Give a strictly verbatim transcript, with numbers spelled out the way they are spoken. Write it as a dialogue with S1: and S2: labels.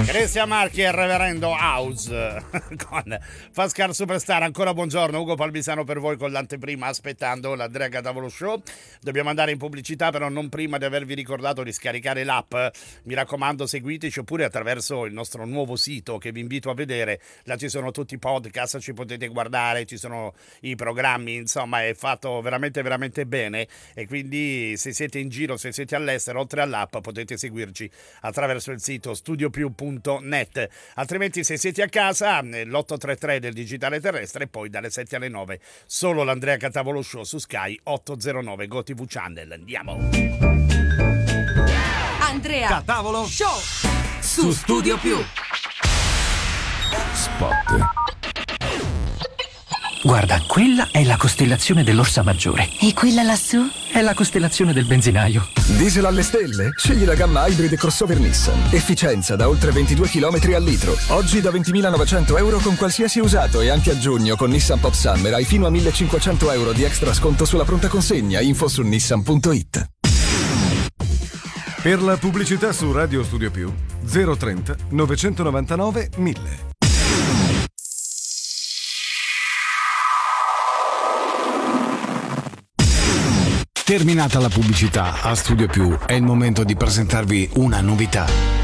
S1: Cristian Marchi e Reverendo House con Fast Superstar. Ancora buongiorno, Ugo Palmisano per voi con l'anteprima, aspettando l'Andrea Catavolo Show. Dobbiamo andare in pubblicità, però non prima di avervi ricordato di scaricare l'app. Mi raccomando, seguiteci, oppure attraverso il nostro nuovo sito che vi invito a vedere. Là ci sono tutti i podcast, ci potete guardare, ci sono i programmi, insomma è fatto veramente veramente bene, e quindi se siete in giro, se siete all'estero, oltre all'app potete seguirci attraverso il sito studio più punto net. Altrimenti, se siete a casa, l'otto tre tre del digitale terrestre, e poi dalle sette alle nove solo l'Andrea Catavolo Show su Sky ottocentonove GoTV Channel. Andiamo.
S2: Andrea Catavolo Show su Studio Più.
S3: Spot. Guarda, quella è la costellazione dell'Orsa Maggiore.
S4: E quella lassù?
S3: È la costellazione del benzinaio.
S5: Diesel alle stelle? Scegli la gamma Hybrid crossover Nissan. Efficienza da oltre ventidue chilometri al litro. Oggi da ventimilanovecento euro con qualsiasi usato, e anche a giugno con Nissan Pop Summer hai fino a millecinquecento euro di extra sconto sulla pronta consegna. Info su nissan punto it.
S6: Per la pubblicità su Radio Studio Più zero trenta novecentonovantanove mille.
S7: Terminata la pubblicità, a Studio Più è il momento di presentarvi una novità.